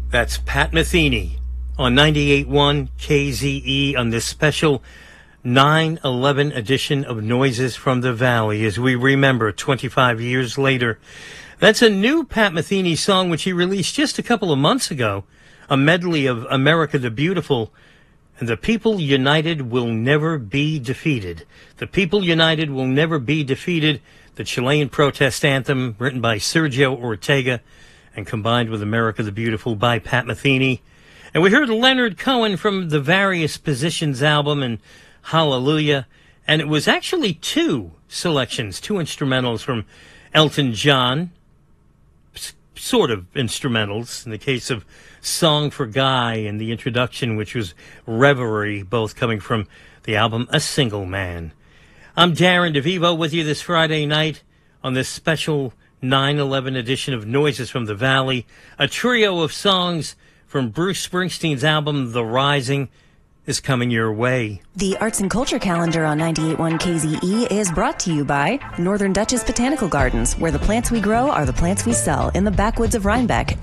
That's Pat Metheny on 98.1 KZE on this special 9/11 edition of Noises from the Valley as we remember 25 years later. That's a new Pat Metheny song which he released just a couple of months ago, a medley of America the Beautiful and The People United Will Never Be Defeated. The People United Will Never Be Defeated, the Chilean protest anthem written by Sergio Ortega and combined with America the Beautiful by Pat Metheny. And we heard Leonard Cohen from the Various Positions album and Hallelujah. And it was actually two selections, two instrumentals from Elton John, sort of instrumentals, in the case of Song for Guy and the introduction, which was Reverie, both coming from the album A Single Man. I'm Darren DeVivo with you this Friday night on this special 9/11 edition of Noises from the Valley, a trio of songs from Bruce Springsteen's album The Rising is coming your way. The Arts and Culture Calendar on 98.1 KZE is brought to you by Northern Dutchess Botanical Gardens, where the plants we grow are the plants we sell in the backwoods of Rhinebeck,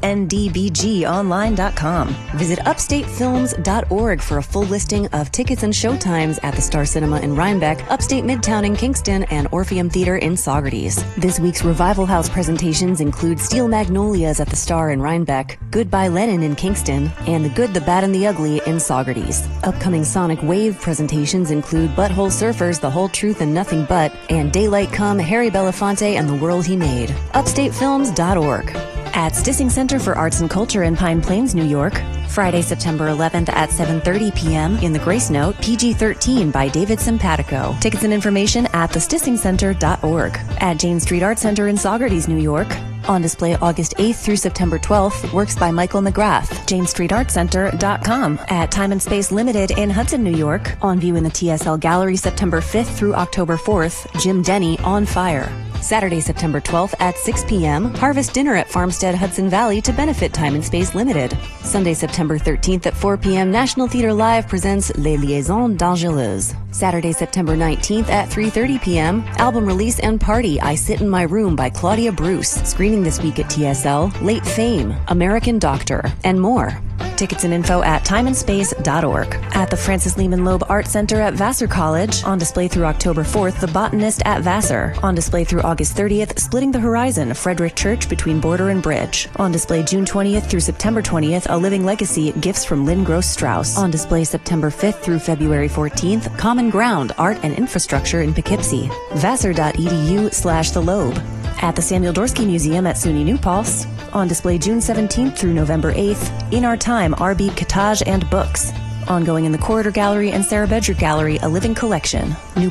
ndbgonline.com. Visit upstatefilms.org for a full listing of tickets and showtimes at the Star Cinema in Rhinebeck, Upstate Midtown in Kingston, and Orpheum Theater in Saugerties. This week's Revival House presentations include Steel Magnolias at the Star in Rhinebeck, Goodbye Lenin in Kingston, and The Good, the Bad, and the Ugly in Saugerties. Upcoming Sonic Wave presentations include Butthole Surfers, The Whole Truth and Nothing But, and Daylight Come, Harry Belafonte and the World He Made. UpstateFilms.org. At Stissing Center for Arts and Culture in Pine Plains, New York, Friday, September 11th at 7:30 p.m. in the Grace Note, PG-13 by David Simpatico. Tickets and information at thestissingcenter.org. At Jane Street Art Center in Saugerties, New York, on display August 8th through September 12th, works by Michael McGrath, janestreetartcenter.com. At Time and Space Limited in Hudson, New York, on view in the TSL Gallery September 5th through October 4th, Jim Denny, On Fire. Saturday, September 12th at 6 p.m., Harvest Dinner at Farmstead Hudson Valley to benefit Time and Space Limited. Sunday, September 13th at 4 p.m., National Theatre Live presents Les Liaisons Dangereuses. Saturday, September 19th at 3:30 p.m., album release and party I Sit in My Room by Claudia Bruce. Screening this week at TSL, Late Fame, American Doctor, and more. Tickets and info at timeandspace.org. At the Francis Lehman Loeb Art Center at Vassar College, on display through October 4th, The Botanist at Vassar. On display through August 30th, Splitting the Horizon, Frederick Church between Border and Bridge. On display June 20th through September 20th, A Living Legacy, Gifts from Lynn Gross Strauss. On display September 5th through February 14th, Common Ground, Art and Infrastructure in Poughkeepsie. Vassar.edu/The Loeb. At the Samuel Dorsky Museum at SUNY New Paltz, on display June 17th through November 8th, In Our Time, R.B. Cottage and Books. Ongoing in the Corridor Gallery and Sarah Bedrick Gallery, A Living Collection,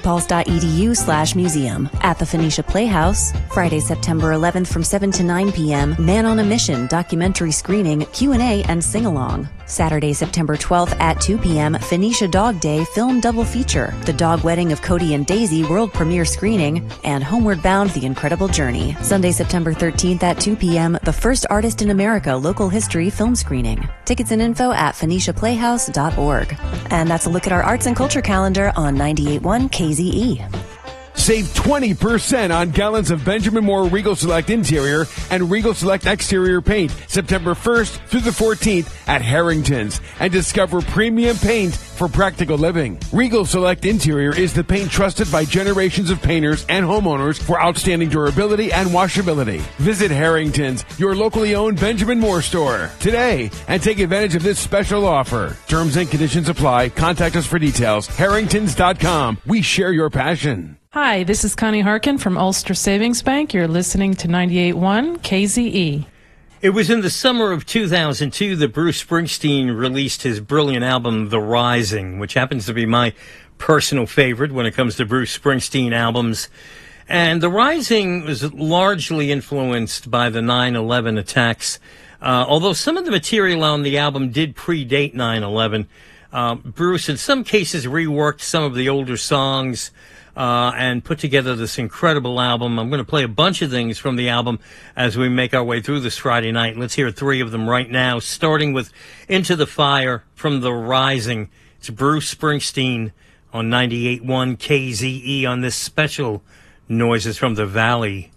newpaltz.edu/museum. At the Phoenicia Playhouse, Friday, September 11th from 7 to 9 p.m., Man on a Mission, documentary screening, Q&A, and sing-along. Saturday, September 12th at 2 p.m., Phoenicia Dog Day film double feature, The Dog Wedding of Cody and Daisy world premiere screening, and Homeward Bound, The Incredible Journey. Sunday, September 13th at 2 p.m., The First Artist in America local history film screening. Tickets and info at phoeniciaplayhouse.org. And that's a look at our arts and culture calendar on 98.1 KZE. Save 20% on gallons of Benjamin Moore Regal Select Interior and Regal Select Exterior paint September 1st through the 14th at Harrington's, and discover premium paint for practical living. Regal Select Interior is the paint trusted by generations of painters and homeowners for outstanding durability and washability. Visit Harrington's, your locally owned Benjamin Moore store, today and take advantage of this special offer. Terms and conditions apply. Contact us for details. Harringtons.com. We share your passion. Hi, this is Connie Harkin from Ulster Savings Bank. You're listening to 98.1 KZE. It was in the summer of 2002 that Bruce Springsteen released his brilliant album, The Rising, which happens to be my personal favorite when it comes to Bruce Springsteen albums. And The Rising was largely influenced by the 9/11 attacks, although some of the material on the album did predate 9/11. Bruce, in some cases, reworked some of the older songs, and put together this incredible album. I'm going to play a bunch of things from the album as we make our way through this Friday night. Let's hear three of them right now, starting with Into the Fire from The Rising. It's Bruce Springsteen on 98.1 KZE on this special Noises from the Valley